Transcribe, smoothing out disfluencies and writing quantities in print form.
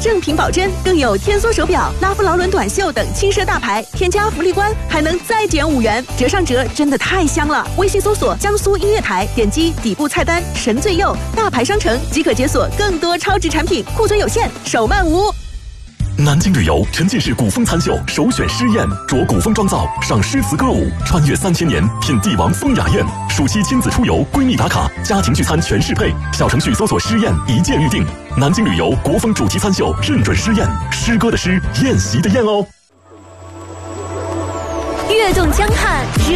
正品保真，更有天梭手表、拉夫劳伦短袖等轻奢大牌，添加福利关还能再减5元，折上折真的太香了！微信搜索江苏音乐台，点击底部菜单神最右大牌商城即可解锁更多超值产品，库存有限，手慢无。 南京旅游沉浸式古风餐秀首选诗宴，着古风妆造，赏诗词歌舞，穿越3000年，品帝王风雅宴。暑期亲子出游，闺蜜打卡，家庭聚餐全适配。小程序搜索诗宴，一键预定。南京旅游国风主题餐秀，认准诗宴，诗歌的诗，宴席的宴哦。 跃动江汉，热